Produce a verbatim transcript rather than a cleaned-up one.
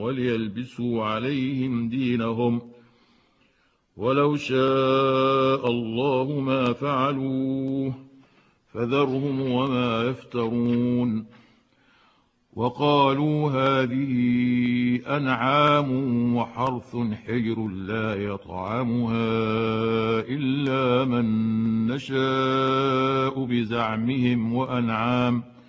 وليلبسوا عليهم دينهم ولو شاء الله ما فعلوه فذرهم وما يفترون. وقالوا هذه أنعام وحرث حجر لا يطعمها إلا من نشاء بزعمهم وأنعام